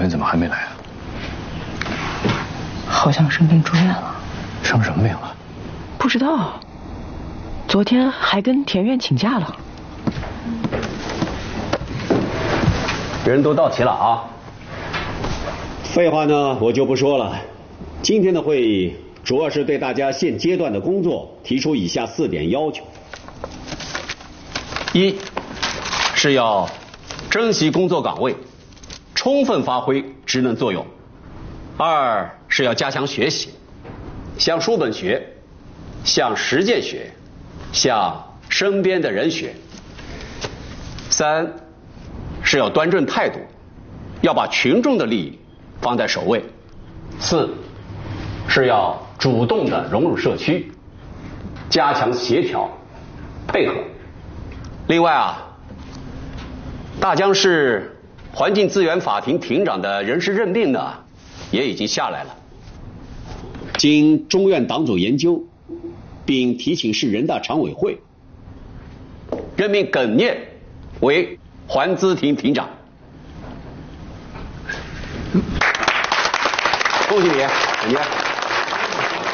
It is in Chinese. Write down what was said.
人怎么还没来啊？ 好像生病住院了。 生什么病了？ 不知道，昨天还跟田院请假了。 人都到齐了啊。 废话呢，我就不说了。今天的会议主要是对大家现阶段的工作提出以下4点要求：一是要珍惜工作岗位，充分发挥职能作用；二是要加强学习，向书本学，向实践学，向身边的人学；三是要端正态度，要把群众的利益放在首位；四是要主动的融入社区，加强协调配合。另外啊，大江市环境资源法庭庭长的人事任命呢，也已经下来了。经中院党组研究，并提请市人大常委会任命耿念为环资庭庭长。恭喜你，耿念。